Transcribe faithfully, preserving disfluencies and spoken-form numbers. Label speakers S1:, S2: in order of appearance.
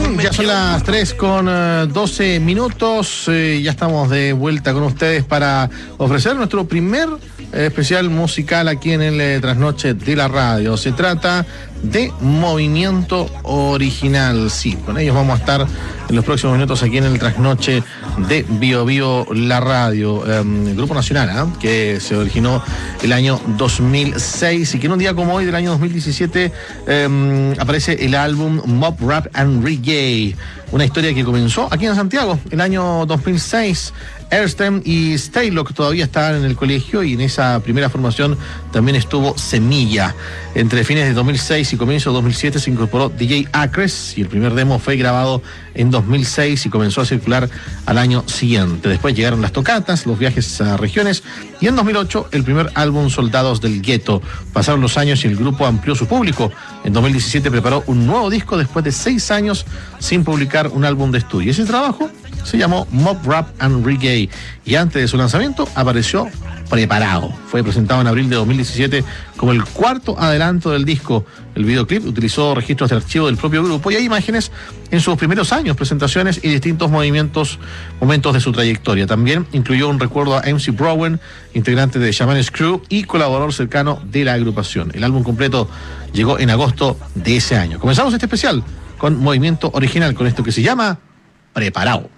S1: Bien, ya son las tres con doce minutos, eh, ya estamos de vuelta con ustedes para ofrecer nuestro primer eh, especial musical aquí en el eh, Trasnoche de la Radio. Se trata de Movimiento Original. Sí, con ellos vamos a estar en los próximos minutos aquí en el Trasnoche de Bio Bio La Radio, eh, el grupo nacional, ¿eh? que se originó el año dos mil seis y que en un día como hoy del año dos mil diecisiete eh, aparece el álbum Mob Rap and Reggae, una historia que comenzó aquí en Santiago el año dos mil seis. Airstream y Staylock todavía estaban en el colegio y en esa primera formación también estuvo Semilla. Entre fines de dos mil seis y comienzo de dos mil siete se incorporó D J Acres y el primer demo fue grabado en dos mil seis y comenzó a circular al año siguiente. Después llegaron las tocatas, los viajes a regiones y en dos mil ocho el primer álbum Soldados del Gueto. Pasaron los años y el grupo amplió su público. En dos mil diecisiete preparó un nuevo disco después de seis años sin publicar un álbum de estudio. Ese trabajo se llamó Mob Rap and Reggae y antes de su lanzamiento apareció Preparado. Fue presentado en abril de dos mil diecisiete como el cuarto adelanto del disco. El videoclip utilizó registros de archivo del propio grupo y hay imágenes en sus primeros años, presentaciones y distintos movimientos, momentos de su trayectoria. También incluyó un recuerdo a M C Browen, integrante de Shaman's Crew y colaborador cercano de la agrupación. El álbum completo llegó en agosto de ese año. Comenzamos este especial con Movimiento Original, con esto que se llama Preparado.